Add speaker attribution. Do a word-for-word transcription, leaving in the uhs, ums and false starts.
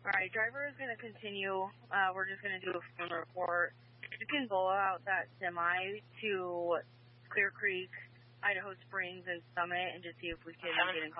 Speaker 1: All right, driver is going to continue. Uh, we're just going to do a phone report. You can blow out that semi to Clear Creek, Idaho Springs, and Summit, and just see if we can get in